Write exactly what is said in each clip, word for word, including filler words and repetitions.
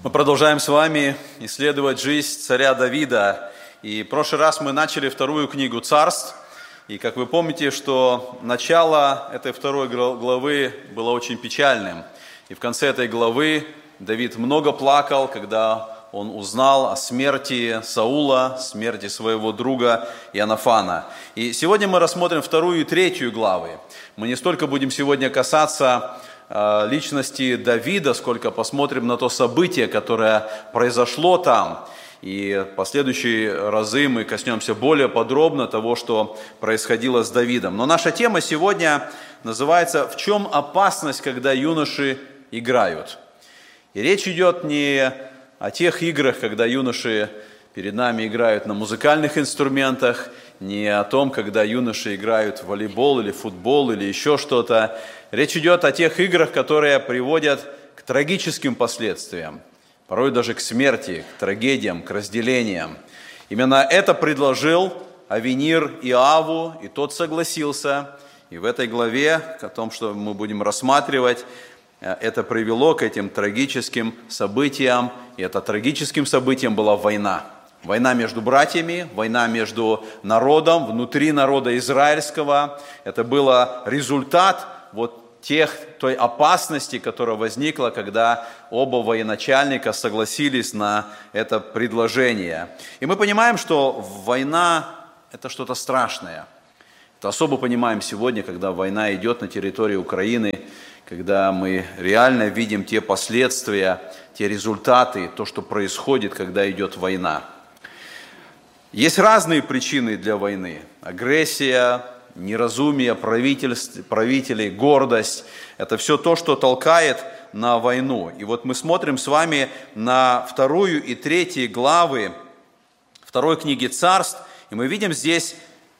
Мы продолжаем с вами исследовать жизнь царя Давида. И в прошлый раз мы начали вторую книгу Царств. И как вы помните, что начало этой второй главы было очень печальным. И в конце этой главы Давид много плакал, когда он узнал о смерти Саула, смерти своего друга Иоаннафана. И сегодня мы рассмотрим вторую и третью главы. Мы не столько будем сегодня касаться личности Давида, сколько посмотрим на то событие, которое произошло там. И в последующие разы мы коснемся более подробно того, что происходило с Давидом. Но наша тема сегодня называется «В чем опасность, когда юноши играют?». И речь идет не о тех играх, когда юноши перед нами играют на музыкальных инструментах, не о том, когда юноши играют в волейбол или футбол или еще что-то. Речь идет о тех играх, которые приводят к трагическим последствиям, порой даже к смерти, к трагедиям, к разделениям. Именно это предложил Авенир Иоаву, и тот согласился. И в этой главе, о том, что мы будем рассматривать, это привело к этим трагическим событиям. И это трагическим событием была война. Война между братьями, война между народом, внутри народа израильского. Это был результат вот тех, той опасности, которая возникла, когда оба военачальника согласились на это предложение. И мы понимаем, что война – это что-то страшное. Это особо понимаем сегодня, когда война идет на территории Украины, когда мы реально видим те последствия, те результаты, то, что происходит, когда идет война. Есть разные причины для войны. Агрессия, неразумие правителей, гордость. Это все то, что толкает на войну. И вот мы смотрим с вами на вторую и третью главы второй книги Царств. И мы видим здесь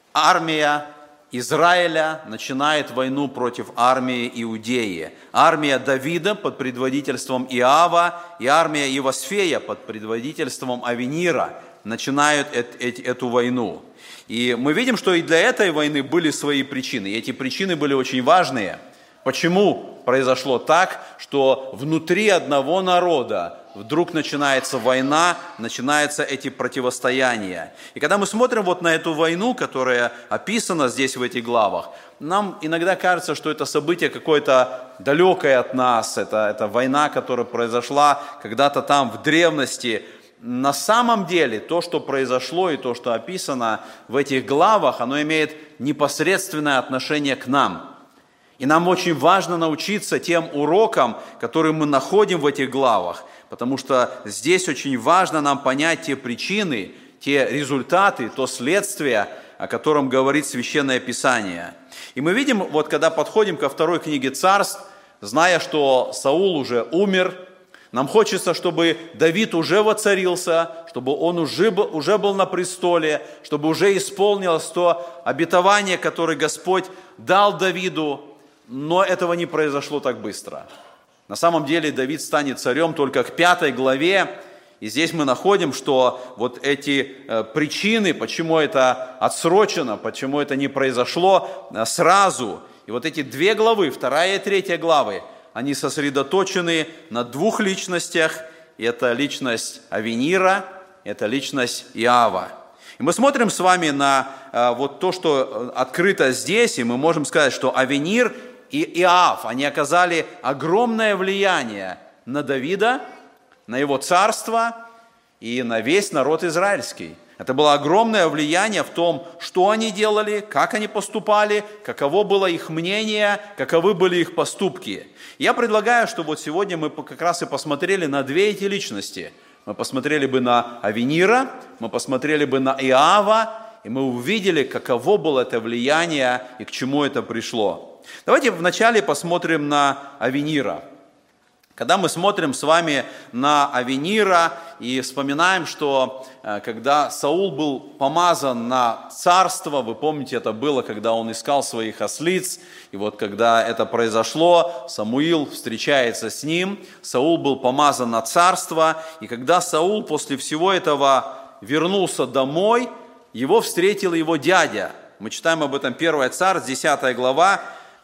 армия Израиля начинает войну против армии Иудеи. Армия Давида под предводительством Иоава и армия Иосфея под предводительством Авенира начинают эту войну. И мы видим, что и для этой войны были свои причины. И эти причины были очень важные. Почему произошло так, что внутри одного народа вдруг начинается война, начинаются эти противостояния. И когда мы смотрим вот на эту войну, которая описана здесь в этих главах, нам иногда кажется, что это событие какое-то далекое от нас, это, это война, которая произошла когда-то там в древности. На самом деле то, что произошло и то, что описано в этих главах, оно имеет непосредственное отношение к нам. И нам очень важно научиться тем урокам, которые мы находим в этих главах, потому что здесь очень важно нам понять те причины, те результаты, то следствие, о котором говорит Священное Писание. И мы видим, вот когда подходим ко второй книге Царств, зная, что Саул уже умер, нам хочется, чтобы Давид уже воцарился, чтобы он уже был, уже был на престоле, чтобы уже исполнилось то обетование, которое Господь дал Давиду, но этого не произошло так быстро. На самом деле Давид станет царем только к пятой главе, и здесь мы находим, что вот эти причины, почему это отсрочено, почему это не произошло сразу, и вот эти две главы, вторая и третья главы, они сосредоточены на двух личностях. Это личность Авенира, это личность Иоава. И мы смотрим с вами на а, вот то, что открыто здесь, и мы можем сказать, что Авенир и Иоав, они оказали огромное влияние на Давида, на его царство и на весь народ израильский. Это было огромное влияние в том, что они делали, как они поступали, каково было их мнение, каковы были их поступки. Я предлагаю, что вот сегодня мы как раз и посмотрели на две эти личности. Мы посмотрели бы на Авенира, мы посмотрели бы на Иоава, и мы увидели, каково было это влияние и к чему это пришло. Давайте вначале посмотрим на Авенира. Когда мы смотрим с вами на Авенира и вспоминаем, что когда Саул был помазан на царство, вы помните, это было, когда он искал своих ослиц, и вот когда это произошло, Самуил встречается с ним, Саул был помазан на царство, и когда Саул после всего этого вернулся домой, его встретил его дядя. Мы читаем об этом первое Царств, десятая глава,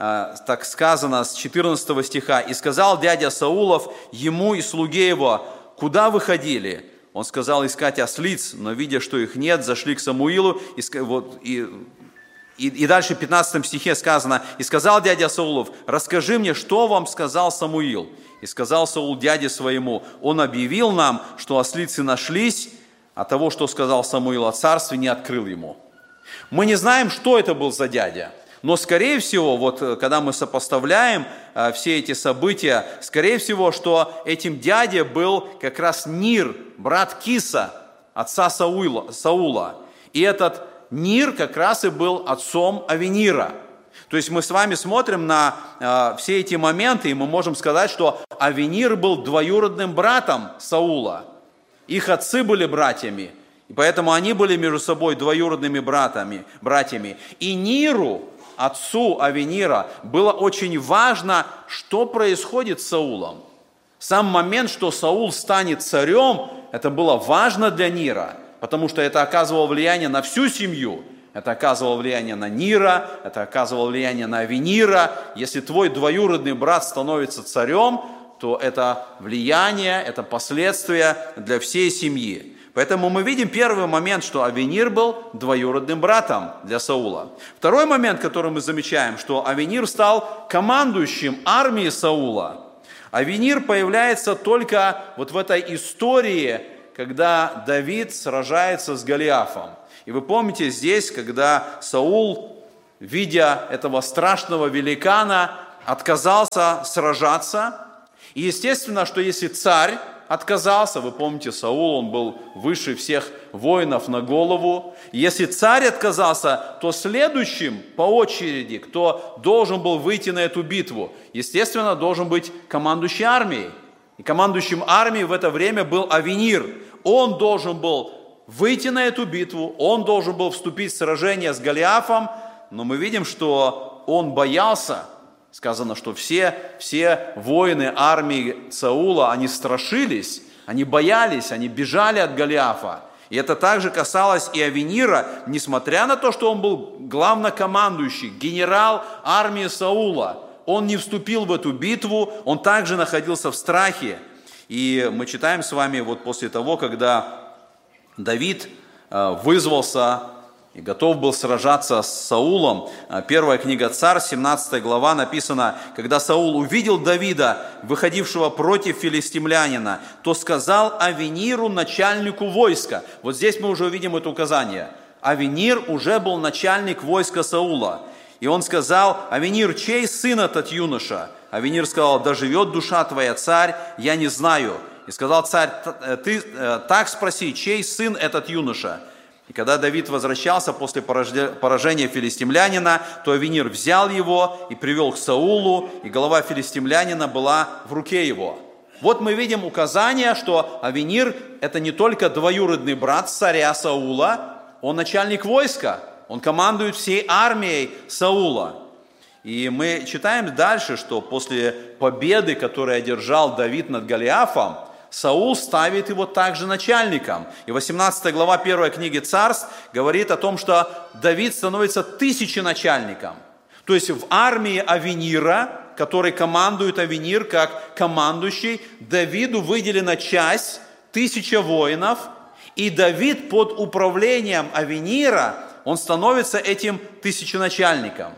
так сказано с четырнадцатого стиха. «И сказал дядя Саулов ему и слуге его: куда вы ходили? Он сказал искать ослиц, но видя, что их нет, зашли к Самуилу. И, вот, и, и, и дальше в пятнадцатом стихе сказано, «И сказал дядя Саулов, расскажи мне, что вам сказал Самуил?» И сказал Саул дяде своему, он объявил нам, что ослицы нашлись, а того, что сказал Самуил о царстве, не открыл ему. Мы не знаем, что это был за дядя, но, скорее всего, вот когда мы сопоставляем э, все эти события, скорее всего, что этим дядей был как раз Нир, брат Киса, отца Саула, Саула. И этот Нир как раз и был отцом Авенира. То есть мы с вами смотрим на э, все эти моменты, и мы можем сказать, что Авенир был двоюродным братом Саула. Их отцы были братьями, и поэтому они были между собой двоюродными братами, братьями. И Ниру, отцу Авенира, было очень важно, что происходит с Саулом. Сам момент, что Саул станет царем, это было важно для Нира, потому что это оказывало влияние на всю семью. Это оказывало влияние на Нира, это оказывало влияние на Авенира. Если твой двоюродный брат становится царем, то это влияние, это последствия для всей семьи. Поэтому мы видим первый момент, что Авенир был двоюродным братом для Саула. Второй момент, который мы замечаем, что Авенир стал командующим армией Саула. Авенир появляется только вот в этой истории, когда Давид сражается с Голиафом. И вы помните здесь, когда Саул, видя этого страшного великана, отказался сражаться. И естественно, что если царь отказался, вы помните, Саул, он был выше всех воинов на голову. Если царь отказался, то следующим по очереди, кто должен был выйти на эту битву, естественно, должен быть командующий армией. И командующим армией в это время был Авенир. Он должен был выйти на эту битву, он должен был вступить в сражение с Голиафом, но мы видим, что он боялся. Сказано, что все, все воины армии Саула, они страшились, они боялись, они бежали от Голиафа. И это также касалось и Авенира, несмотря на то, что он был главнокомандующий, генерал армии Саула. Он не вступил в эту битву, он также находился в страхе. И мы читаем с вами вот после того, когда Давид вызвался и готов был сражаться с Саулом. Первая книга Царств, семнадцатая глава, написано, когда Саул увидел Давида, выходившего против филистимлянина, то сказал Авениру, начальнику войска. Вот здесь мы уже увидим это указание. Авенир уже был начальник войска Саула. И он сказал, Авенир, чей сын этот юноша? Авенир сказал, да живет душа твоя, царь, я не знаю. И сказал царь, ты так спроси, чей сын этот юноша? И когда Давид возвращался после поражения филистимлянина, то Авенир взял его и привел к Саулу, и голова филистимлянина была в руке его. Вот мы видим указание, что Авенир – это не только двоюродный брат царя Саула, он начальник войска, он командует всей армией Саула. И мы читаем дальше, что после победы, которую одержал Давид над Голиафом, Саул ставит его также начальником. И восемнадцатая глава первой книги Царств говорит о том, что Давид становится тысяченачальником. То есть в армии Авенира, который командует Авенир как командующий, Давиду выделена часть, тысяча воинов, и Давид под управлением Авенира, он становится этим тысяченачальником.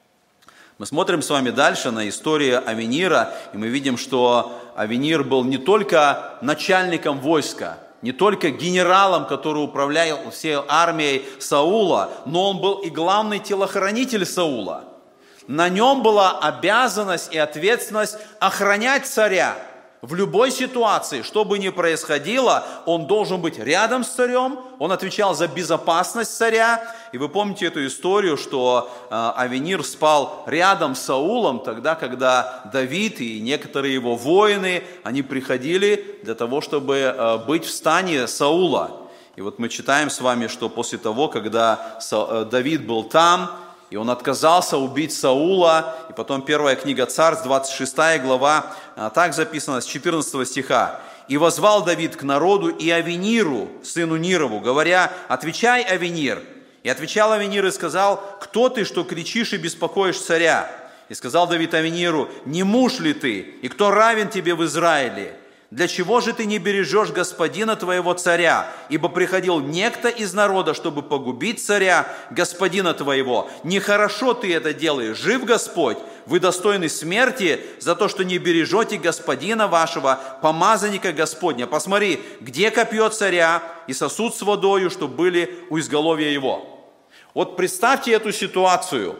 Мы смотрим с вами дальше на историю Авенира, и мы видим, что Авенир был не только начальником войска, не только генералом, который управлял всей армией Саула, но он был и главный телохранитель Саула. На нем была обязанность и ответственность охранять царя. В любой ситуации, что бы ни происходило, он должен быть рядом с царем, он отвечал за безопасность царя. И вы помните эту историю, что Авенир спал рядом с Саулом тогда, когда Давид и некоторые его воины, они приходили для того, чтобы быть в стане Саула. И вот мы читаем с вами, что после того, когда Давид был там, и он отказался убить Саула. И потом первая книга Царств, двадцать шестая глава, так записано с четырнадцатого стиха. «И возвал Давид к народу и Авениру, сыну Нирову, говоря, отвечай, Авенир. И отвечал Авенир и сказал, кто ты, что кричишь и беспокоишь царя? И сказал Давид Авениру, не муж ли ты, и кто равен тебе в Израиле? для чего же ты не бережешь господина твоего царя? Ибо приходил некто из народа, чтобы погубить царя, господина твоего. Нехорошо ты это делаешь, жив Господь, вы достойны смерти за то, что не бережете господина вашего, помазанника Господня. Посмотри, где копье царя и сосуд с водою, чтобы были у изголовья его». Вот представьте эту ситуацию,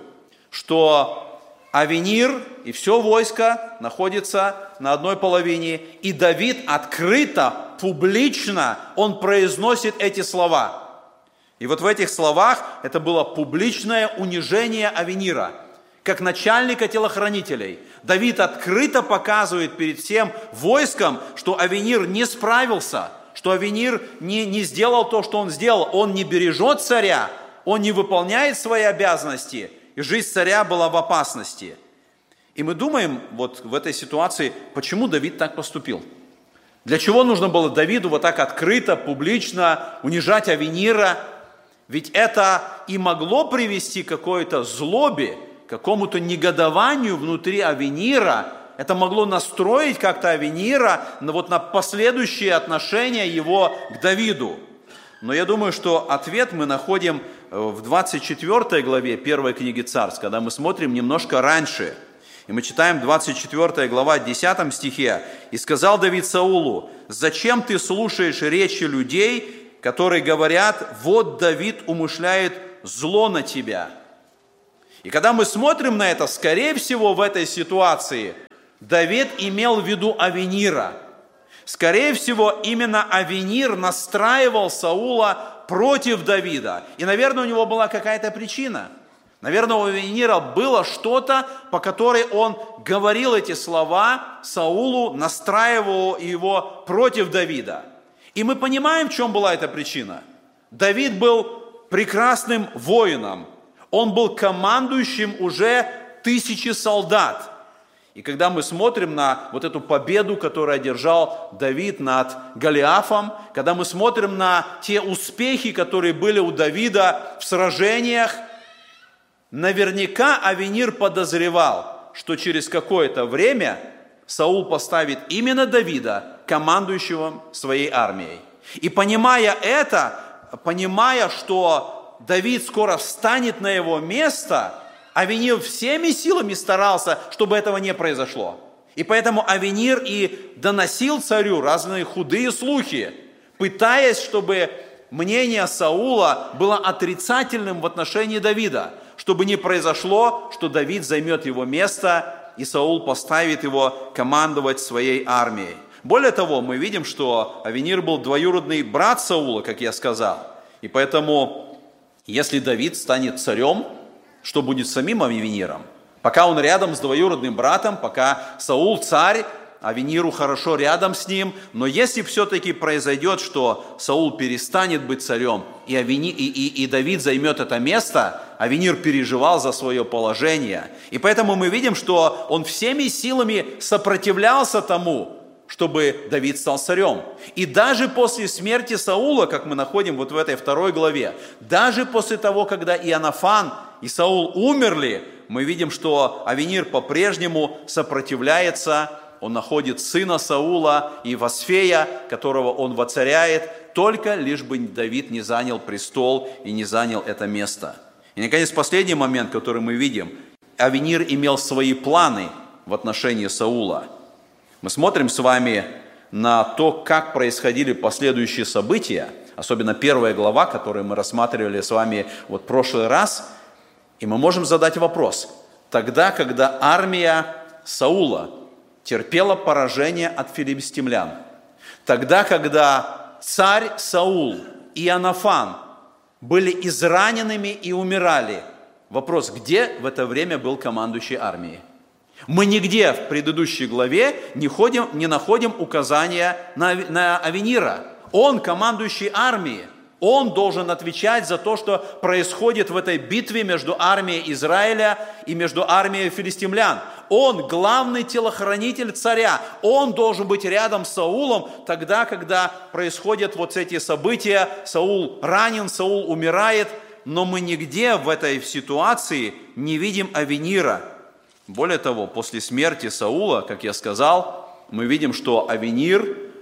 что Авенир и все войско находится на одной половине, и Давид открыто, публично, он произносит эти слова. И вот в этих словах это было публичное унижение Авенира, как начальника телохранителей. Давид открыто показывает перед всем войском, что Авенир не справился, что Авенир не, не сделал то, что он сделал. Он не бережет царя, он не выполняет свои обязанности, и жизнь царя была в опасности. И мы думаем вот в этой ситуации, почему Давид так поступил? Для чего нужно было Давиду вот так открыто, публично унижать Авенира? Ведь это и могло привести к какой-то злобе, к какому-то негодованию внутри Авенира. Это могло настроить как-то Авенира на, вот, на последующие отношения его к Давиду. Но я думаю, что ответ мы находим в двадцать четвёртой главе первой книги Царств, когда мы смотрим немножко раньше. И мы читаем двадцать четвёртая глава, десятом стихе. «И сказал Давид Саулу: зачем ты слушаешь речи людей, которые говорят: вот Давид умышляет зло на тебя?» И когда мы смотрим на это, скорее всего, в этой ситуации Давид имел в виду Авенира. Скорее всего, именно Авенир настраивал Саула против Давида. И, наверное, у него была какая-то причина. Наверное, у Авенира было что-то, по которой он говорил эти слова Саулу, настраивал его против Давида. И мы понимаем, в чем была эта причина. Давид был прекрасным воином. Он был командующим уже тысячи солдат. И когда мы смотрим на вот эту победу, которую одержал Давид над Голиафом, когда мы смотрим на те успехи, которые были у Давида в сражениях, наверняка Авенир подозревал, что через какое-то время Саул поставит именно Давида командующим своей армией. И понимая это, понимая, что Давид скоро встанет на его место, Авенир всеми силами старался, чтобы этого не произошло. И поэтому Авенир и доносил царю разные худые слухи, пытаясь, чтобы мнение Саула было отрицательным в отношении Давида, чтобы не произошло, что Давид займет его место, и Саул поставит его командовать своей армией. Более того, мы видим, что Авенир был двоюродный брат Саула, как я сказал. И поэтому, если Давид станет царем, что будет с самим Авениром? Пока он рядом с двоюродным братом, пока Саул царь, Авениру хорошо рядом с ним, но если все-таки произойдет, что Саул перестанет быть царем, и, Авени, и, и, и Давид займет это место, Авенир переживал за свое положение. И поэтому мы видим, что он всеми силами сопротивлялся тому, чтобы Давид стал царем. И даже после смерти Саула, как мы находим вот в этой второй главе, даже после того, когда Иоаннафан и Саул умерли, мы видим, что Авенир по-прежнему сопротивляется. Он находит сына Саула и Васфея, которого он воцаряет, только лишь бы Давид не занял престол и не занял это место. И, наконец, последний момент, который мы видим. Авенир имел свои планы в отношении Саула. Мы смотрим с вами на то, как происходили последующие события, особенно первая глава, которую мы рассматривали с вами вот в прошлый раз, и мы можем задать вопрос. Тогда, когда армия Саула терпела поражение от филистимлян, тогда, когда царь Саул и Иоаннафан были израненными и умирали, вопрос, где в это время был командующий армией? Мы нигде в предыдущей главе не, ходим, не находим указания на, на Авенира. Он командующий армией. Он должен отвечать за то, что происходит в этой битве между армией Израиля и между армией филистимлян. Он главный телохранитель царя. Он должен быть рядом с Саулом тогда, когда происходят вот эти события. Саул ранен, Саул умирает. Но мы нигде в этой ситуации не видим Авенира. Более того, после смерти Саула, как я сказал, мы видим, что Авенир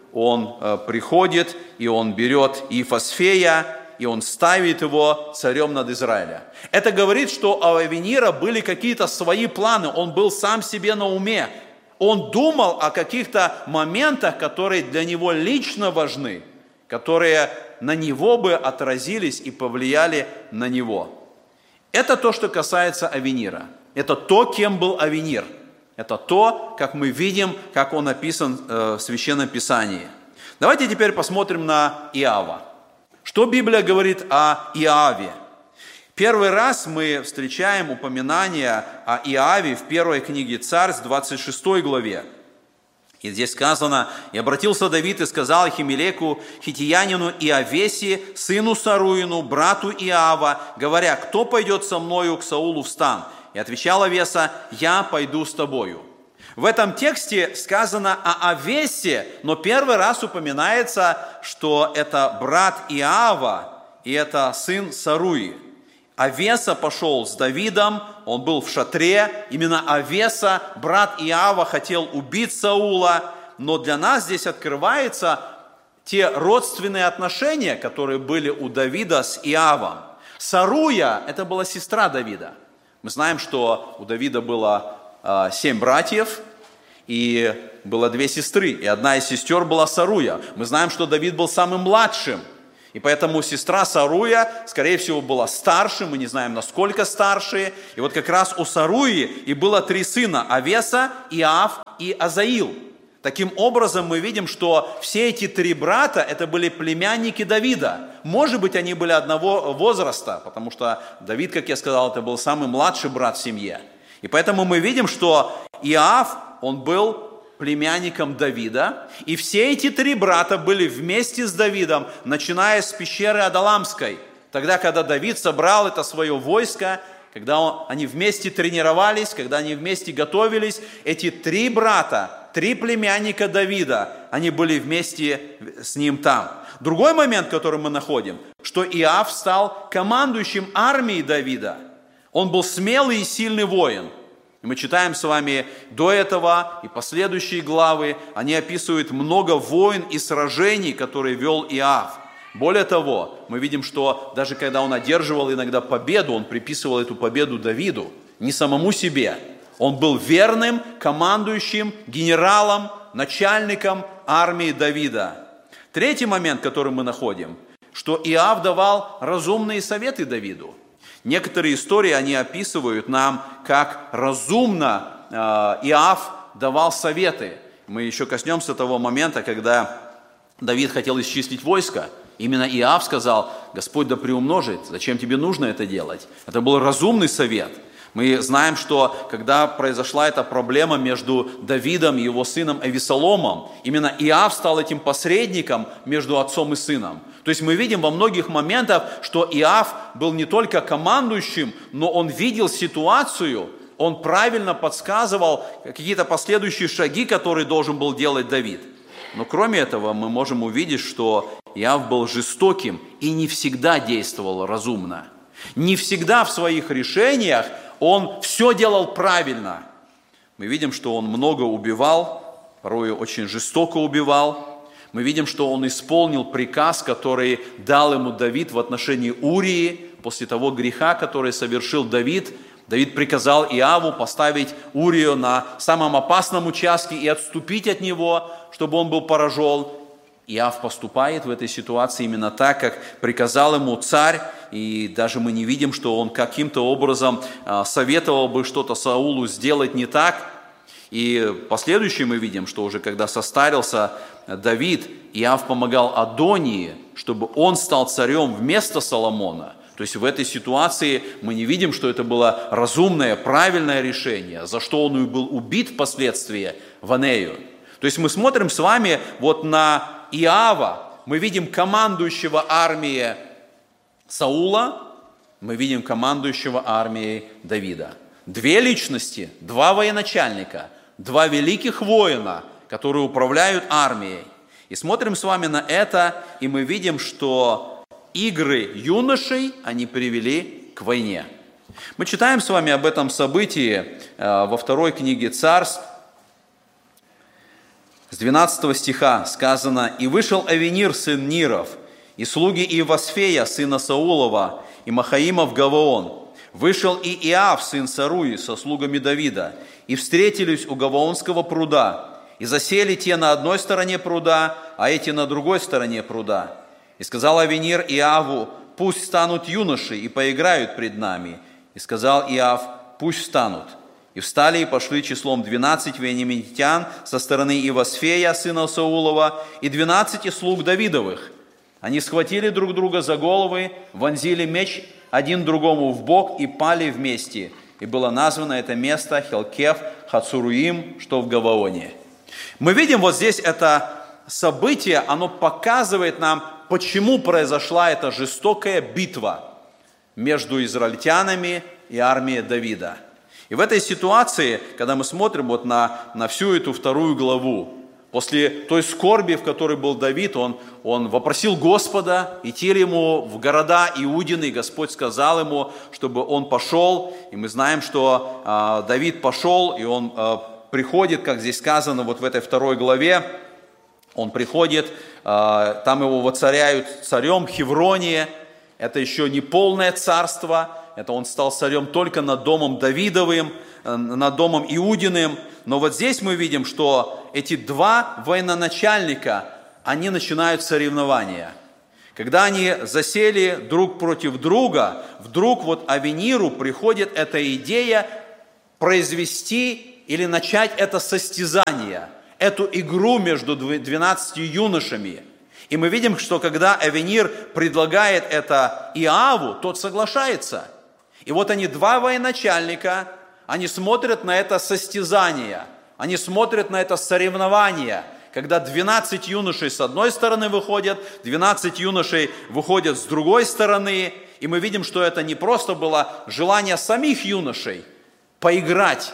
он приходит, и он берет Иефасфея, и он ставит его царем над Израилем. Это говорит, что у Авинира были какие-то свои планы, он был сам себе на уме. Он думал о каких-то моментах, которые для него лично важны, которые на него бы отразились и повлияли на него. Это то, что касается Авинира. Это то, кем был Авинир. Это то, как мы видим, как он описан в Священном Писании. Давайте теперь посмотрим на Иава. Что Библия говорит о Иаве? Первый раз мы встречаем упоминание о Иаве в первой книге Царств, двадцать шестой главе. И здесь сказано: «И обратился Давид и сказал Ахимелеку, хитиянину Иавесе, сыну Саруину, брату Иава, говоря: кто пойдет со мною к Саулу в стан? И отвечал Авеса: я пойду с тобою». В этом тексте сказано о Авесе, но первый раз упоминается, что это брат Иава и это сын Саруи. Авеса пошел с Давидом, он был в шатре. Именно Авеса, брат Иава, хотел убить Саула. Но для нас здесь открываются те родственные отношения, которые были у Давида с Иавом. Саруя – это была сестра Давида. Мы знаем, что у Давида было э, семь братьев, и было две сестры, и одна из сестер была Саруя. Мы знаем, что Давид был самым младшим. И поэтому сестра Саруя, скорее всего, была старше, мы не знаем, насколько старше. И вот как раз у Саруи и было три сына: Авеса, Иав и Азаил. Таким образом, мы видим, что все эти три брата, это были племянники Давида. Может быть, они были одного возраста, потому что Давид, как я сказал, это был самый младший брат в семье. И поэтому мы видим, что Иав, он был племянником Давида, и все эти три брата были вместе с Давидом, начиная с пещеры Адаламской. Тогда, когда Давид собрал это свое войско, когда он, они вместе тренировались, когда они вместе готовились, эти три брата, три племянника Давида, они были вместе с ним там. Другой момент, который мы находим, что Иав стал командующим армией Давида. Он был смелый и сильный воин. И мы читаем с вами до этого и последующие главы, они описывают много войн и сражений, которые вел Иав. Более того, мы видим, что даже когда он одерживал иногда победу, он приписывал эту победу Давиду, не самому себе. Он был верным командующим, генералом, начальником армии Давида. Третий момент, который мы находим, что Иав давал разумные советы Давиду. Некоторые истории, они описывают нам, как разумно э, Иав давал советы. Мы еще коснемся того момента, когда Давид хотел исчислить войско. Именно Иав сказал: Господь да приумножит, зачем тебе нужно это делать? Это был разумный совет. Мы знаем, что когда произошла эта проблема между Давидом и его сыном Авесоломом, именно Иав стал этим посредником между отцом и сыном. То есть мы видим во многих моментах, что Иав был не только командующим, но он видел ситуацию, он правильно подсказывал какие-то последующие шаги, которые должен был делать Давид. Но кроме этого мы можем увидеть, что Иав был жестоким и не всегда действовал разумно. Не всегда в своих решениях он все делал правильно. Мы видим, что он много убивал, порой очень жестоко убивал. Мы видим, что он исполнил приказ, который дал ему Давид в отношении Урии. После того греха, который совершил Давид, Давид приказал Иаву поставить Урию на самом опасном участке и отступить от него, чтобы он был поражен. Иав поступает в этой ситуации именно так, как приказал ему царь, и даже мы не видим, что он каким-то образом советовал бы что-то Саулу сделать не так. И последующее мы видим, что уже когда состарился Давид, Иав помогал Адонии, чтобы он стал царем вместо Соломона. То есть в этой ситуации мы не видим, что это было разумное, правильное решение, за что он и был убит впоследствии в Анею. То есть мы смотрим с вами вот на Иава, мы видим командующего армией Саула, мы видим командующего армией Давида. Две личности, два военачальника, два великих воина, которые управляют армией. И смотрим с вами на это, и мы видим, что игры юношей, они привели к войне. Мы читаем с вами об этом событии во второй книге Царств, С двенадцатого стиха сказано: «И вышел Авенир, сын Ниров, и слуги Иовасфея, сына Саулова, и Махаима в Гаваон. Вышел и Иав, сын Саруи, со слугами Давида, и встретились у Гаваонского пруда, и засели те на одной стороне пруда, а эти на другой стороне пруда. И сказал Авенир Иаву: пусть станут юноши и поиграют пред нами. И сказал Иав: пусть встанут. И встали и пошли числом двенадцать вениаминитян со стороны Иовасфея, сына Саулова, и двенадцати слуг Давидовых. Они схватили друг друга за головы, вонзили меч один другому в бок и пали вместе. И было названо это место Хелкев Хацуруим, что в Гаваоне». Мы видим вот здесь это событие, оно показывает нам, почему произошла эта жестокая битва между израильтянами и армией Давида. И в этой ситуации, когда мы смотрим вот на, на всю эту вторую главу, после той скорби, в которой был Давид, он, он вопросил Господа идти ему в города Иудины, и Господь сказал ему, чтобы он пошел. И мы знаем, что э, Давид пошел, и он э, приходит, как здесь сказано вот в этой второй главе, он приходит, э, там его воцаряют царем в Хевроне. Это еще не полное царство, это он стал царем только над домом Давидовым, над домом Иудиным. Но вот здесь мы видим, что эти два военачальника, они начинают соревнования. Когда они засели друг против друга, вдруг вот Авениру приходит эта идея произвести или начать это состязание, эту игру между двенадцатью юношами. И мы видим, что когда Авенир предлагает это Иаву, тот соглашается. И вот они, два военачальника, они смотрят на это состязание, они смотрят на это соревнование, когда двенадцать юношей с одной стороны выходят, двенадцать юношей выходят с другой стороны, и мы видим, что это не просто было желание самих юношей поиграть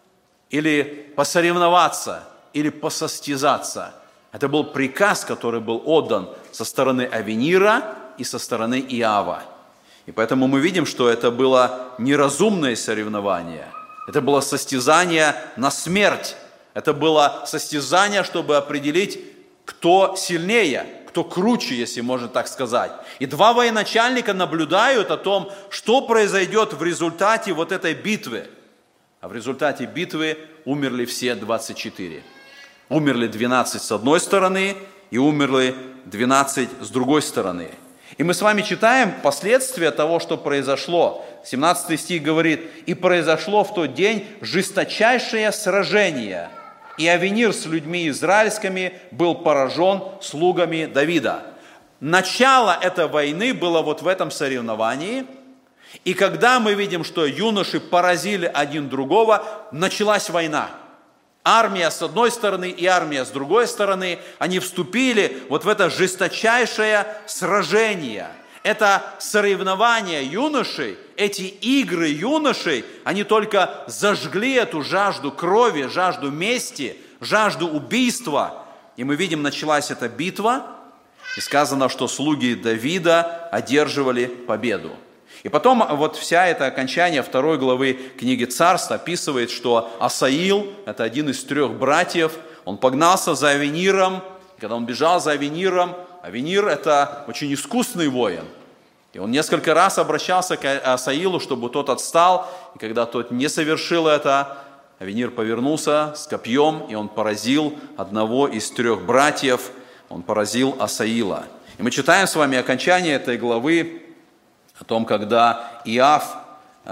или посоревноваться, или посостязаться. Это был приказ, который был отдан со стороны Авенира и со стороны Иава. И поэтому мы видим, что это было неразумное соревнование. Это было состязание на смерть. Это было состязание, чтобы определить, кто сильнее, кто круче, если можно так сказать. И два военачальника наблюдают о том, что произойдет в результате вот этой битвы. А в результате битвы умерли все двадцать четыре. Умерли двенадцать с одной стороны и умерли двенадцать с другой стороны. И мы с вами читаем последствия того, что произошло. семнадцатый стих говорит: «И произошло в тот день жесточайшее сражение, и Авенир с людьми израильскими был поражен слугами Давида». Начало этой войны было вот в этом соревновании. И когда мы видим, что юноши поразили один другого, началась война. Армия с одной стороны и армия с другой стороны, они вступили вот в это жесточайшее сражение. Это соревнование юношей, эти игры юношей, они только зажгли эту жажду крови, жажду мести, жажду убийства. И мы видим, началась эта битва, и сказано, что слуги Давида одерживали победу. И потом вот вся это окончание второй главы книги Царств описывает, что Асаил, это один из трех братьев, он погнался за Авениром. Когда он бежал за Авениром, Авенир – это очень искусный воин. И он несколько раз обращался к Асаилу, чтобы тот отстал. И когда тот не совершил это, Авенир повернулся с копьем, и он поразил одного из трех братьев, он поразил Асаила. И мы читаем с вами окончание этой главы, о том, когда Иав э,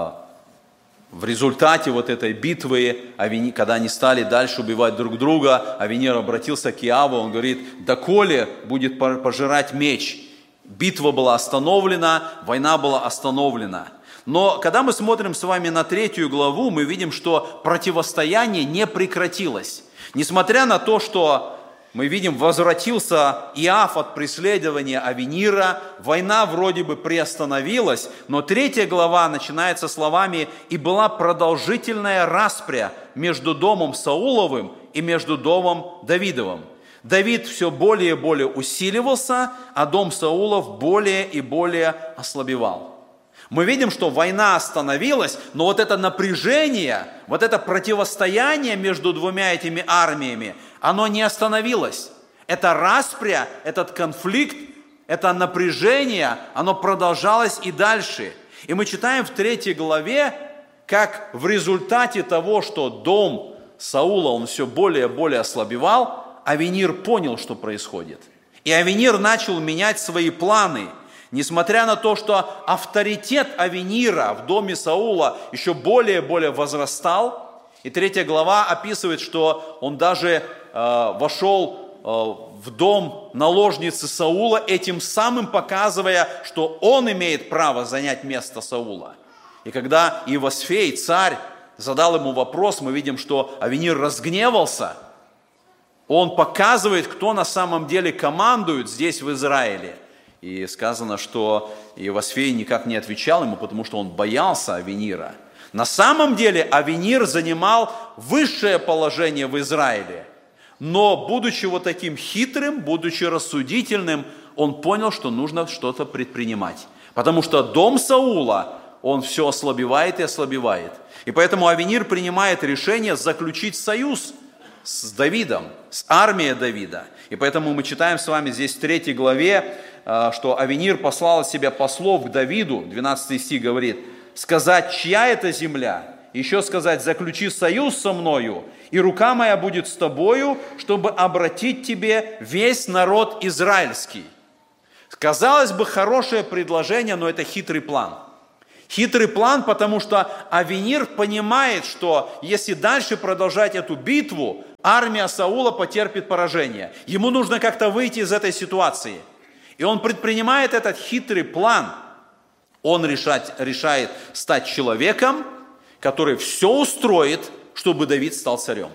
в результате вот этой битвы, когда они стали дальше убивать друг друга, Авенир обратился к Иаву, он говорит: «Доколе будет пожирать меч?» Битва была остановлена, война была остановлена. Но когда мы смотрим с вами на третью главу, мы видим, что противостояние не прекратилось. Несмотря на то, что мы видим, возвратился Иав от преследования Авенира, война вроде бы приостановилась, но третья глава начинается словами: «И была продолжительная распря между домом Сауловым и между домом Давидовым». Давид все более и более усиливался, а дом Саулов более и более ослабевал. Мы видим, что война остановилась, но вот это напряжение, вот это противостояние между двумя этими армиями, оно не остановилось. Это распря, этот конфликт, это напряжение, оно продолжалось и дальше. И мы читаем в третьей главе, как в результате того, что дом Саула, он все более и более ослабевал, Авенир понял, что происходит. И Авенир начал менять свои планы. Несмотря на то, что авторитет Авенира в доме Саула еще более и более возрастал, и третья глава описывает, что он даже э, вошел э, в дом наложницы Саула, этим самым показывая, что он имеет право занять место Саула. И когда Иосфей, царь, задал ему вопрос, мы видим, что Авенир разгневался. Он показывает, кто на самом деле командует здесь в Израиле. И сказано, что Иосфей никак не отвечал ему, потому что он боялся Авенира. На самом деле Авенир занимал высшее положение в Израиле. Но, будучи вот таким хитрым, будучи рассудительным, он понял, что нужно что-то предпринимать. Потому что дом Саула, он все ослабевает и ослабевает. И поэтому Авенир принимает решение заключить союз с Давидом, с армией Давида. И поэтому мы читаем с вами здесь в третьей главе, что Авенир послал от себя послов к Давиду, двенадцатый стих говорит, сказать, чья это земля, еще сказать, заключи союз со мною, и рука моя будет с тобою, чтобы обратить тебе весь народ израильский. Казалось бы, хорошее предложение, но это хитрый план. Хитрый план, потому что Авенир понимает, что если дальше продолжать эту битву, армия Саула потерпит поражение. Ему нужно как-то выйти из этой ситуации. И он предпринимает этот хитрый план. Он решать, решает стать человеком, который все устроит, чтобы Давид стал царем.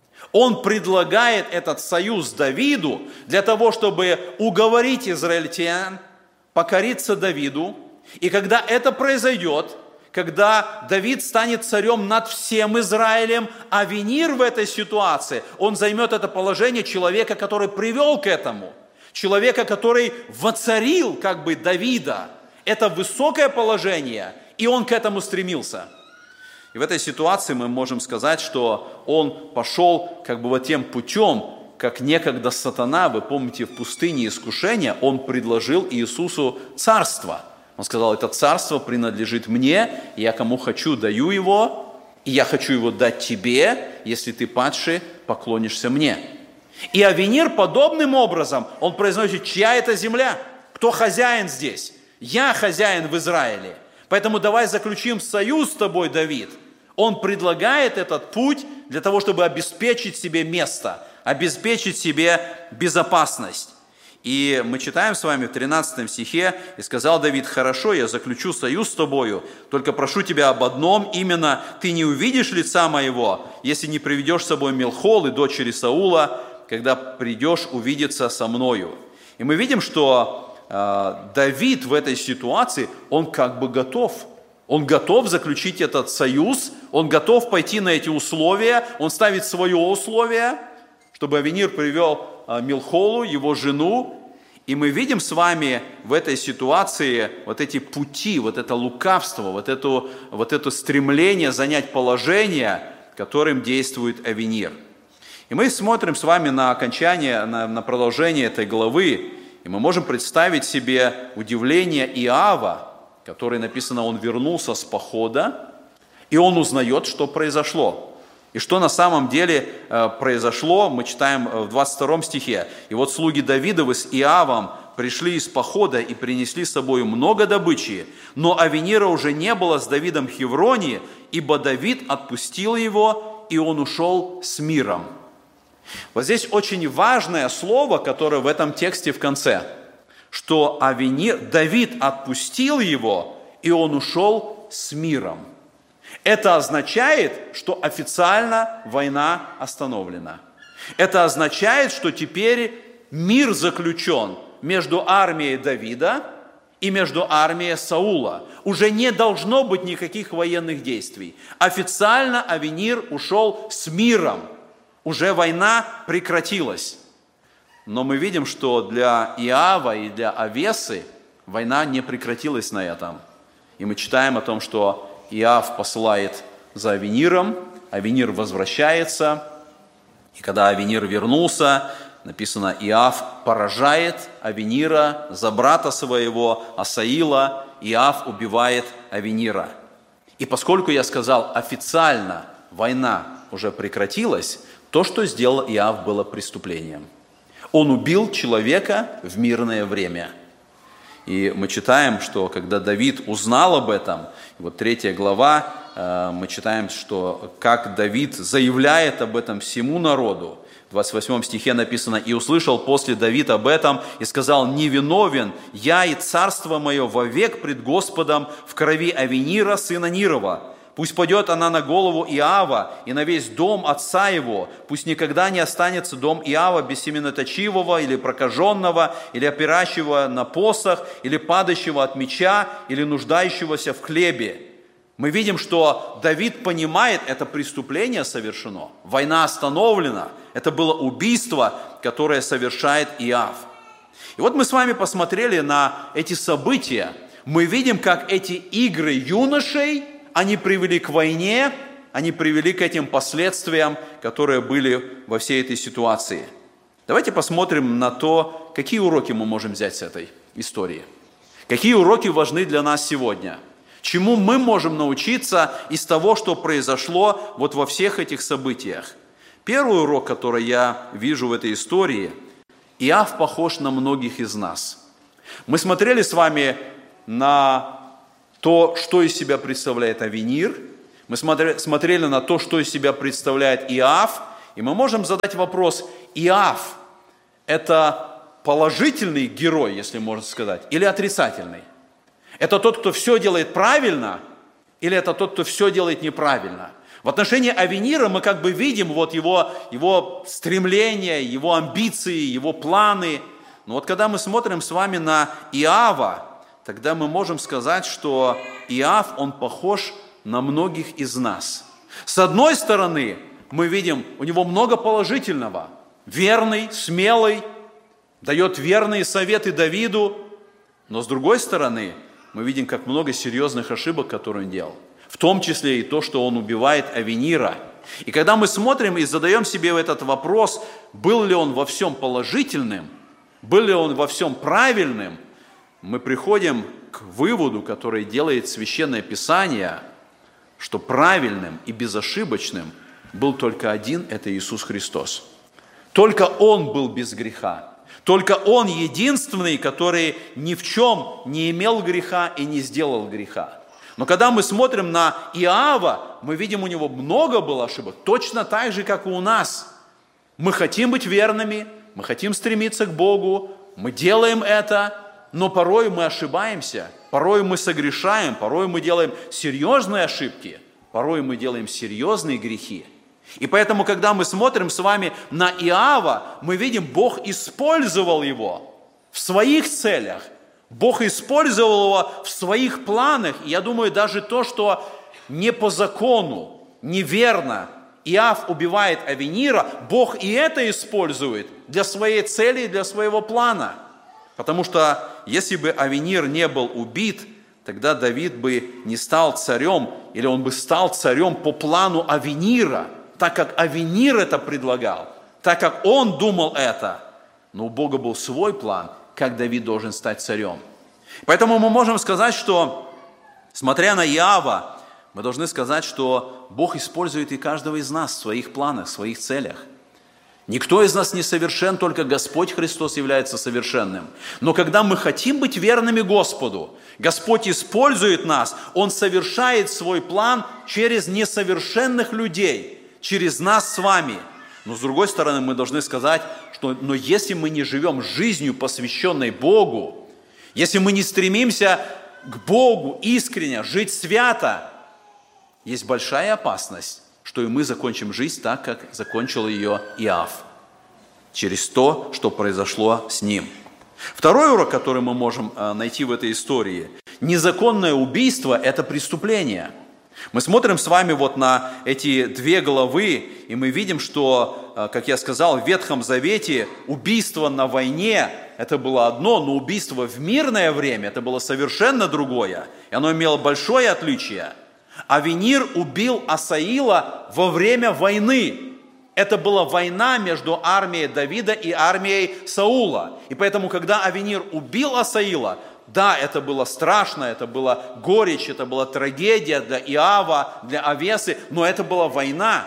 Он предлагает этот союз Давиду для того, чтобы уговорить израильтян покориться Давиду. И когда это произойдет, когда Давид станет царем над всем Израилем, Авенир в этой ситуации, он займет это положение человека, который привел к этому. Человека, который воцарил как бы Давида. Это высокое положение, и он к этому стремился. И в этой ситуации мы можем сказать, что он пошел как бы вот тем путем, как некогда сатана, вы помните, в пустыне искушения, он предложил Иисусу царство. Он сказал, это царство принадлежит мне, и я кому хочу даю его, и я хочу его дать тебе, если ты, падший, поклонишься мне. И Авенир подобным образом, он произносит, чья это земля, кто хозяин здесь? Я хозяин в Израиле, поэтому давай заключим союз с тобой, Давид. Он предлагает этот путь для того, чтобы обеспечить себе место, обеспечить себе безопасность. И мы читаем с вами в тринадцатом стихе, «И сказал Давид, хорошо, я заключу союз с тобою, только прошу тебя об одном, именно ты не увидишь лица моего, если не приведешь с собой Милхол и дочери Саула, когда придешь увидеться со мною». И мы видим, что э, Давид в этой ситуации, он как бы готов. Он готов заключить этот союз, он готов пойти на эти условия, он ставит свое условие, чтобы Авенир привел Милхолу, его жену. И мы видим с вами в этой ситуации вот эти пути, вот это лукавство, вот, эту, вот это стремление занять положение, которым действует Авенир. И мы смотрим с вами на окончание, на, на продолжение этой главы, и мы можем представить себе удивление Иова, который написано, он вернулся с похода, и он узнает, что произошло. И что на самом деле э, произошло, мы читаем в двадцать втором стихе. «И вот слуги Давидовы с Иавом пришли из похода и принесли с собой много добычи, но Авенира уже не было с Давидом в Хевроне, ибо Давид отпустил его, и он ушел с миром». Вот здесь очень важное слово, которое в этом тексте в конце, что Авенир, Давид отпустил его, и он ушел с миром. Это означает, что официально война остановлена. Это означает, что теперь мир заключен между армией Давида и между армией Саула. Уже не должно быть никаких военных действий. Официально Авенир ушел с миром. Уже война прекратилась. Но мы видим, что для Иава и для Авесы война не прекратилась на этом. И мы читаем о том, что Иав посылает за Авениром, Авенир возвращается, и когда Авенир вернулся, написано, Иав поражает Авенира за брата своего Асаила, Иав убивает Авенира. И поскольку я сказал, официально война уже прекратилась, то, что сделал Иав, было преступлением. Он убил человека в мирное время. И мы читаем, что когда Давид узнал об этом, вот третья глава, мы читаем, что как Давид заявляет об этом всему народу. В двадцать восьмом стихе написано: «И услышал после Давид об этом, и сказал: невиновен я и царство мое вовек пред Господом в крови Авенира, сына Нирова. Пусть падет она на голову Иава и на весь дом отца его. Пусть никогда не останется дом Иава без семеноточивого или прокаженного, или опирающего на посох, или падающего от меча, или нуждающегося в хлебе». Мы видим, что Давид понимает, это преступление совершено, война остановлена, это было убийство, которое совершает Иав. И вот мы с вами посмотрели на эти события, мы видим, как эти игры юношей, они привели к войне, они привели к этим последствиям, которые были во всей этой ситуации. Давайте посмотрим на то, какие уроки мы можем взять с этой истории. Какие уроки важны для нас сегодня? Чему мы можем научиться из того, что произошло вот во всех этих событиях? Первый урок, который я вижу в этой истории: Иав похож на многих из нас. Мы смотрели с вами на то, что из себя представляет Авенир, мы смотрели на то, что из себя представляет Иав, и мы можем задать вопрос: Иав – это положительный герой, если можно сказать, или отрицательный? Это тот, кто все делает правильно, или это тот, кто все делает неправильно? В отношении Авенира мы как бы видим вот его, его стремления, его амбиции, его планы. Но вот когда мы смотрим с вами на Иава, тогда мы можем сказать, что Иав, он похож на многих из нас. С одной стороны, мы видим, у него много положительного. Верный, смелый, дает верные советы Давиду. Но с другой стороны, мы видим, как много серьезных ошибок, которые он делал. В том числе и то, что он убивает Авенира. И когда мы смотрим и задаем себе этот вопрос, был ли он во всем положительным, был ли он во всем правильным, мы приходим к выводу, который делает Священное Писание, что правильным и безошибочным был только один – это Иисус Христос. Только Он был без греха. Только Он единственный, который ни в чем не имел греха и не сделал греха. Но когда мы смотрим на Иава, мы видим, у него много было ошибок, точно так же, как и у нас. Мы хотим быть верными, мы хотим стремиться к Богу, мы делаем это, но порой мы ошибаемся, порой мы согрешаем, порой мы делаем серьезные ошибки, порой мы делаем серьезные грехи. И поэтому, когда мы смотрим с вами на Иава, мы видим, Бог использовал его в своих целях, Бог использовал его в своих планах. И я думаю, даже то, что не по закону, неверно Иав убивает Авенира, Бог и это использует для своей цели и для своего плана. Потому что если бы Авенир не был убит, тогда Давид бы не стал царем, или он бы стал царем по плану Авенира, так как Авенир это предлагал, так как он думал это. Но у Бога был свой план, как Давид должен стать царем. Поэтому мы можем сказать, что, смотря на Иава, мы должны сказать, что Бог использует и каждого из нас в своих планах, в своих целях. Никто из нас не совершен, только Господь Христос является совершенным. Но когда мы хотим быть верными Господу, Господь использует нас, Он совершает свой план через несовершенных людей, через нас с вами. Но с другой стороны, мы должны сказать, что но если мы не живем жизнью, посвященной Богу, если мы не стремимся к Богу искренне, жить свято, есть большая опасность, что и мы закончим жизнь так, как закончил ее Иав, через то, что произошло с ним. Второй урок, который мы можем найти в этой истории: незаконное убийство – это преступление. Мы смотрим с вами вот на эти две главы, и мы видим, что, как я сказал, в Ветхом Завете убийство на войне – это было одно, но убийство в мирное время – это было совершенно другое, и оно имело большое отличие. Авенир убил Асаила во время войны. Это была война между армией Давида и армией Саула. И поэтому, когда Авенир убил Асаила, да, это было страшно, это была горечь, это была трагедия для Иова, для Авесы, но это была война.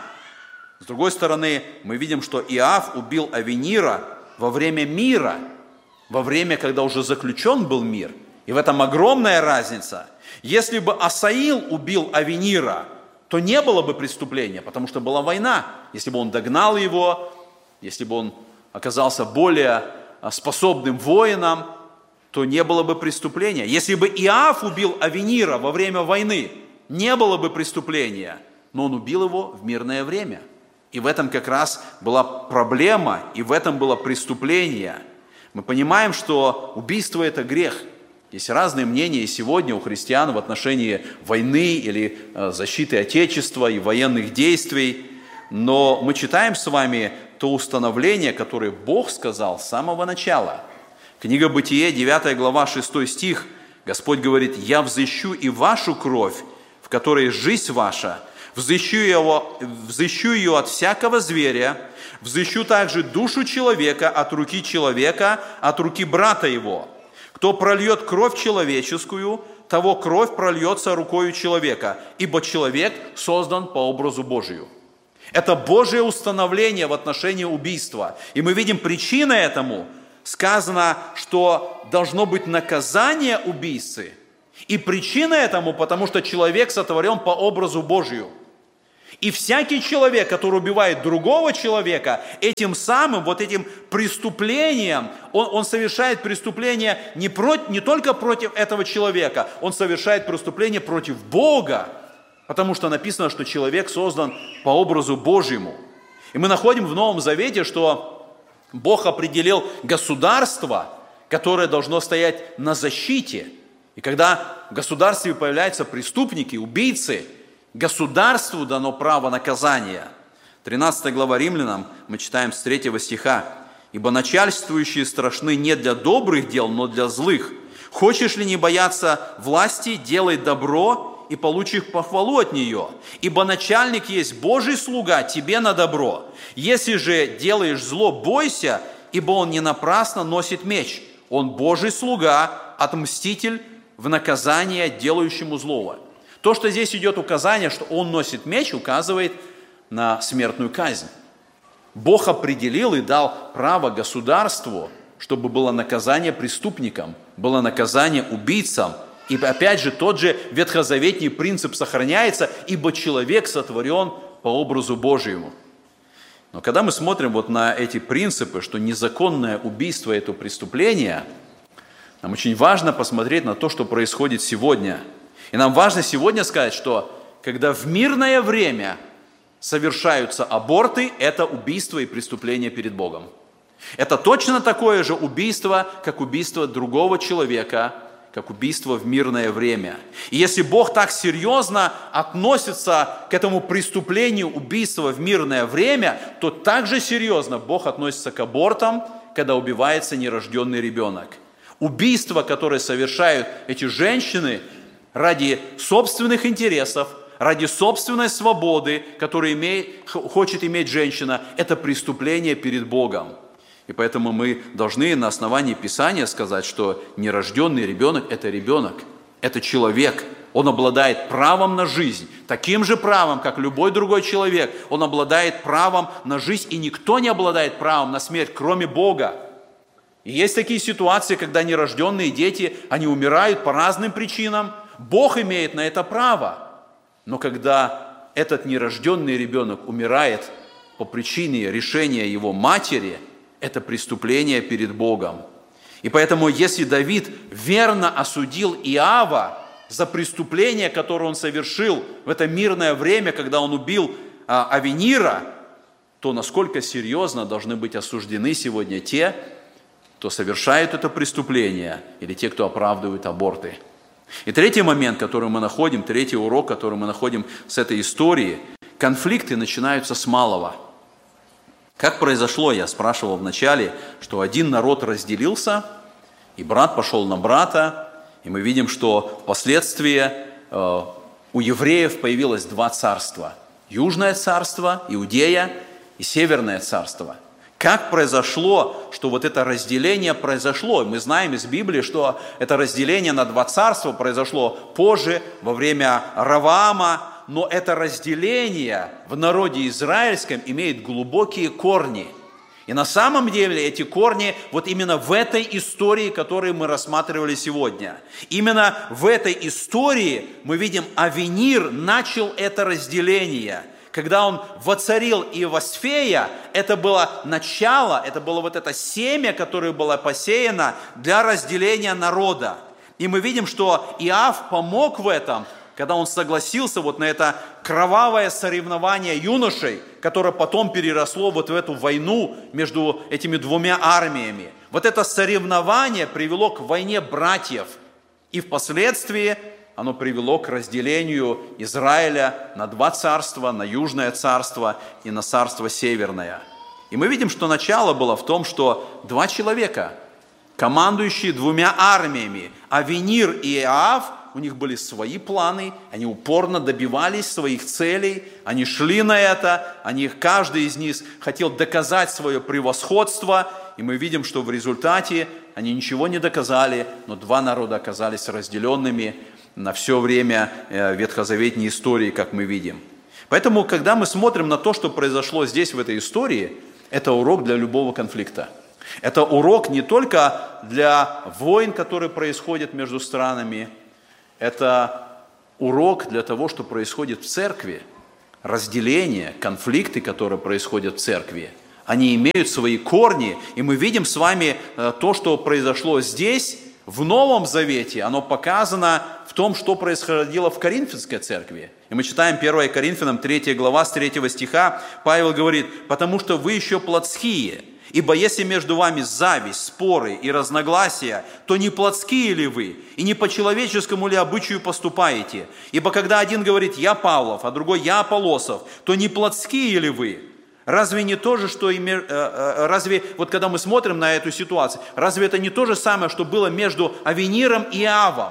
С другой стороны, мы видим, что Иов убил Авенира во время мира, во время, когда уже заключен был мир. И в этом огромная разница. Если бы Асаил убил Авенира, то не было бы преступления, потому что была война. Если бы он догнал его, если бы он оказался более способным воином, то не было бы преступления. Если бы Иов убил Авенира во время войны, не было бы преступления, но он убил его в мирное время. И в этом как раз была проблема, и в этом было преступление. Мы понимаем, что убийство – это грех. Есть разные мнения сегодня у христиан в отношении войны или защиты Отечества и военных действий, но мы читаем с вами то установление, которое Бог сказал с самого начала. Книга Бытие, девятая глава, шестой стих. Господь говорит: «Я взыщу и вашу кровь, в которой жизнь ваша, взыщу, его, взыщу ее от всякого зверя, взыщу также душу человека от руки человека, от руки брата его. Кто прольет кровь человеческую, того кровь прольется рукою человека, ибо человек создан по образу Божию». Это Божье установление в отношении убийства. И мы видим причину этому. Сказано, что должно быть наказание убийцы. И причина этому, потому что человек сотворен по образу Божию. И всякий человек, который убивает другого человека, этим самым, вот этим преступлением, он, он совершает преступление не, против, не только против этого человека, он совершает преступление против Бога, потому что написано, что человек создан по образу Божьему. И мы находим в Новом Завете, что Бог определил государство, которое должно стоять на защите. И когда в государстве появляются преступники, убийцы, государству дано право наказания. тринадцатая глава Римлянам, мы читаем с третьего стиха. «Ибо начальствующие страшны не для добрых дел, но для злых. Хочешь ли не бояться власти, делай добро, и получишь похвалу от нее. Ибо начальник есть Божий слуга тебе на добро. Если же делаешь зло, бойся, ибо он не напрасно носит меч. Он Божий слуга, отмститель в наказание делающему злого». То, что здесь идет указание, что он носит меч, указывает на смертную казнь. Бог определил и дал право государству, чтобы было наказание преступникам, было наказание убийцам. И опять же, тот же ветхозаветний принцип сохраняется, ибо человек сотворен по образу Божьему. Но когда мы смотрим вот на эти принципы, что незаконное убийство – это преступление, нам очень важно посмотреть на то, что происходит сегодня. И нам важно сегодня сказать, что когда в мирное время совершаются аборты, это убийство и преступление перед Богом. Это точно такое же убийство, как убийство другого человека, как убийство в мирное время. И если Бог так серьезно относится к этому преступлению убийства в мирное время, то также серьезно Бог относится к абортам, когда убивается нерожденный ребенок. Убийства, которые совершают эти женщины ради собственных интересов, ради собственной свободы, которую имеет, хочет иметь женщина, это преступление перед Богом. И поэтому мы должны на основании Писания сказать, что нерожденный ребенок – это ребенок, это человек. Он обладает правом на жизнь, таким же правом, как любой другой человек. Он обладает правом на жизнь, и никто не обладает правом на смерть, кроме Бога. И есть такие ситуации, когда нерожденные дети, они умирают по разным причинам. Бог имеет на это право. Но когда этот нерожденный ребенок умирает по причине решения его матери, это преступление перед Богом. И поэтому, если Давид верно осудил Иова за преступление, которое он совершил в это мирное время, когда он убил а, Авенира, то насколько серьезно должны быть осуждены сегодня те, кто совершает это преступление, или те, кто оправдывают аборты. И третий момент, который мы находим, третий урок, который мы находим с этой истории, конфликты начинаются с малого. Как произошло, я спрашивал вначале, что один народ разделился, и брат пошел на брата, и мы видим, что впоследствии э, у евреев появилось два царства. Южное царство, Иудея, и Северное царство. Как произошло, что вот это разделение произошло? Мы знаем из Библии, что это разделение на два царства произошло позже, во время Раваама, но это разделение в народе израильском имеет глубокие корни. И на самом деле эти корни вот именно в этой истории, которую мы рассматривали сегодня. Именно в этой истории мы видим, Авенир начал это разделение. Когда он воцарил Иосфея, это было начало, это было вот это семя, которое было посеяно для разделения народа. И мы видим, что Иов помог в этом, когда он согласился вот на это кровавое соревнование юношей, которое потом переросло вот в эту войну между этими двумя армиями. Вот это соревнование привело к войне братьев, и впоследствии оно привело к разделению Израиля на два царства, на Южное царство и на царство Северное. И мы видим, что начало было в том, что два человека, командующие двумя армиями, Авенир и Иов, у них были свои планы, они упорно добивались своих целей, они шли на это, они, каждый из них хотел доказать свое превосходство, и мы видим, что в результате они ничего не доказали, но два народа оказались разделенными на все время ветхозаветной истории, как мы видим. Поэтому, когда мы смотрим на то, что произошло здесь, в этой истории, это урок для любого конфликта. Это урок не только для войн, которые происходят между странами, это урок для того, что происходит в церкви. Разделение, конфликты, которые происходят в церкви, они имеют свои корни, и мы видим с вами то, что произошло здесь, в Новом Завете, оно показано в том, что происходило в Коринфянской церкви. И мы читаем первое Коринфянам третья глава, с третьего стиха, Павел говорит: «Потому что вы еще плотские, ибо если между вами зависть, споры и разногласия, то не плотские ли вы, и не по человеческому ли обычаю поступаете? Ибо когда один говорит: я Павлов, а другой: я Аполлосов, то не плотские ли вы? Разве не то же, что и, разве, вот когда мы смотрим на эту ситуацию, разве это не то же самое, что было между Авениром и Иовом?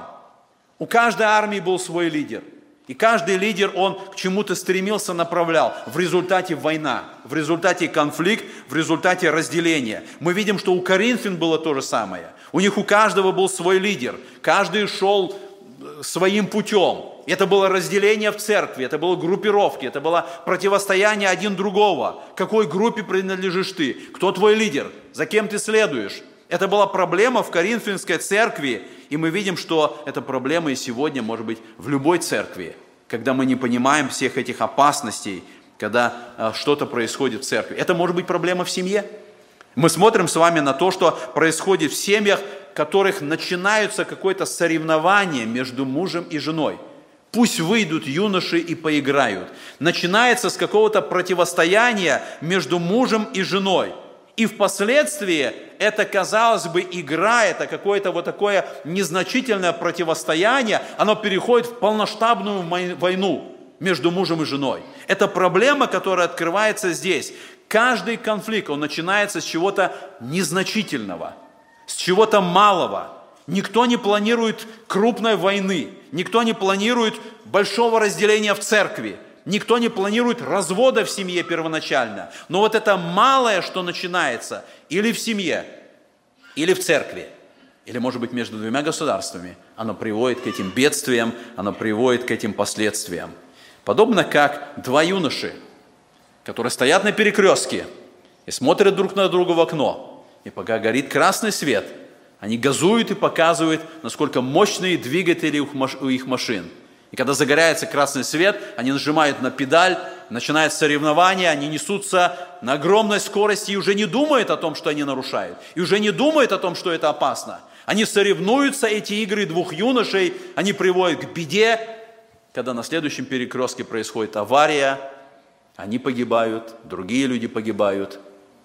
У каждой армии был свой лидер. И каждый лидер, он к чему-то стремился, направлял. В результате война, в результате конфликт, в результате разделения. Мы видим, что у Коринфян было то же самое. У них у каждого был свой лидер. Каждый шел своим путем. Это было разделение в церкви, это было группировки, это было противостояние один другого. Какой группе принадлежишь ты? Кто твой лидер? За кем ты следуешь? Это была проблема в Коринфянской церкви, и мы видим, что эта проблема и сегодня может быть в любой церкви, когда мы не понимаем всех этих опасностей, когда что-то происходит в церкви. Это может быть проблема в семье. Мы смотрим с вами на то, что происходит в семьях, в которых начинается какое-то соревнование между мужем и женой. Пусть выйдут юноши и поиграют. Начинается с какого-то противостояния между мужем и женой. И впоследствии это, казалось бы, игра, это какое-то вот такое незначительное противостояние, оно переходит в полномасштабную войну между мужем и женой. Это проблема, которая открывается здесь. Каждый конфликт, он начинается с чего-то незначительного, с чего-то малого. Никто не планирует крупной войны, никто не планирует большого разделения в церкви, никто не планирует развода в семье первоначально. Но вот это малое, что начинается или в семье, или в церкви, или, может быть, между двумя государствами, оно приводит к этим бедствиям, оно приводит к этим последствиям. Подобно как два юноши, которые стоят на перекрестке и смотрят друг на друга в окно, и пока горит красный свет, они газуют и показывают, насколько мощные двигатели у их машин. И когда загорается красный свет, они нажимают на педаль, начинают соревнования, они несутся на огромной скорости и уже не думают о том, что они нарушают. И уже не думают о том, что это опасно. Они соревнуются, эти игры двух юношей, они приводят к беде. Когда на следующем перекрестке происходит авария, они погибают, другие люди погибают.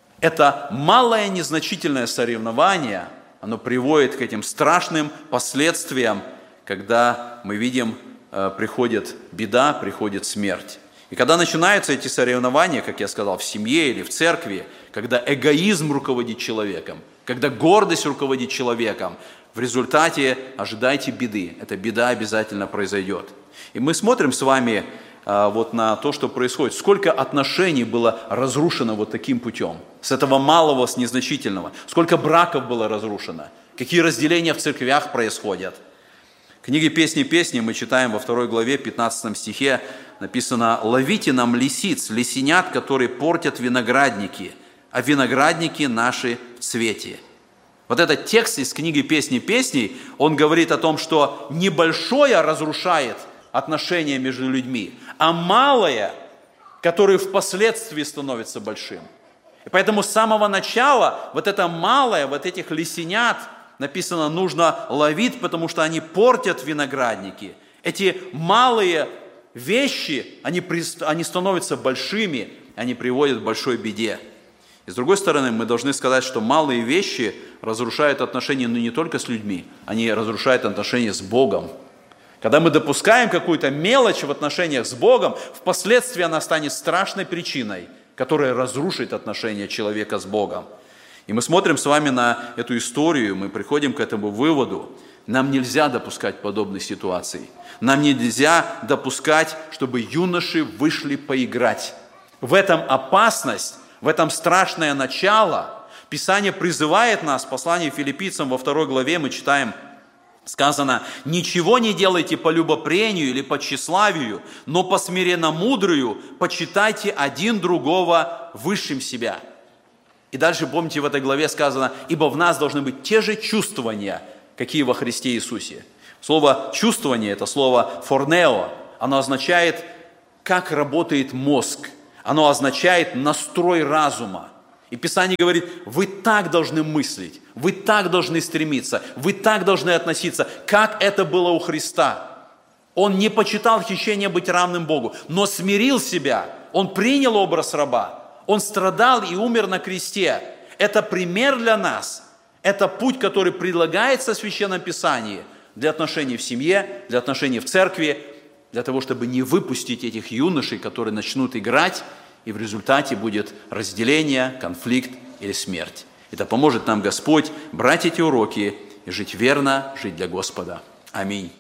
Это малое незначительное соревнование, оно приводит к этим страшным последствиям, когда мы видим, приходит беда, приходит смерть. И когда начинаются эти соревнования, как я сказал, в семье или в церкви, когда эгоизм руководит человеком, когда гордость руководит человеком, в результате ожидайте беды. Эта беда обязательно произойдет. И мы смотрим с вами а, вот на то, что происходит. Сколько отношений было разрушено вот таким путем. С этого малого, с незначительного. Сколько браков было разрушено. Какие разделения в церквях происходят. В книге «Песни песни» мы читаем во второй главе, пятнадцатом стихе, написано: «Ловите нам лисиц, лисенят, которые портят виноградники, а виноградники наши в цвете». Вот этот текст из книги «Песни песней», он говорит о том, что небольшое разрушает отношения между людьми, а малое, которое впоследствии становится большим. И поэтому с самого начала вот это малое, вот этих лисенят, написано, нужно ловить, потому что они портят виноградники. Эти малые вещи, они, они становятся большими, они приводят к большой беде. И с другой стороны, мы должны сказать, что малые вещи разрушают отношения, ну, не только с людьми, они разрушают отношения с Богом. Когда мы допускаем какую-то мелочь в отношениях с Богом, впоследствии она станет страшной причиной, которая разрушит отношения человека с Богом. И мы смотрим с вами на эту историю, мы приходим к этому выводу. Нам нельзя допускать подобных ситуаций. Нам нельзя допускать, чтобы юноши вышли поиграть. В этом опасность, в этом страшное начало. Писание призывает нас, в послании Филиппийцам во второй главе мы читаем, сказано: «Ничего не делайте по любопрению или по тщеславию, но по смиренномудрию почитайте один другого высшим себя». И дальше, помните, в этой главе сказано: «Ибо в нас должны быть те же чувствования, какие во Христе Иисусе». Слово «чувствование» – это слово «форнео». Оно означает, как работает мозг. Оно означает настрой разума. И Писание говорит: вы так должны мыслить, вы так должны стремиться, вы так должны относиться, как это было у Христа. Он не почитал хищение быть равным Богу, но смирил себя. Он принял образ раба. Он страдал и умер на кресте. Это пример для нас. Это путь, который предлагается в Священном Писании для отношений в семье, для отношений в церкви, для того, чтобы не выпустить этих юношей, которые начнут играть, и в результате будет разделение, конфликт или смерть. Это поможет нам Господь брать эти уроки и жить верно, жить для Господа. Аминь.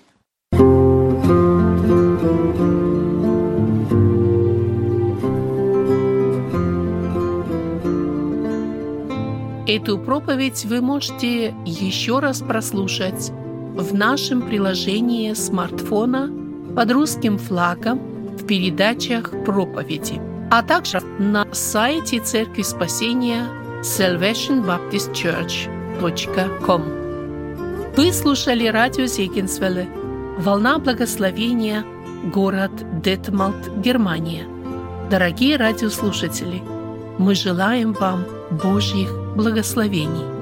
Эту проповедь вы можете еще раз прослушать в нашем приложении смартфона под русским флагом в передачах проповеди, а также на сайте Церкви Спасения salvation baptist church точка ком. Вы слушали радио Зегенсвелле, «Волна благословения», город Детмалт, Германия. Дорогие радиослушатели, мы желаем вам Божьих благословений.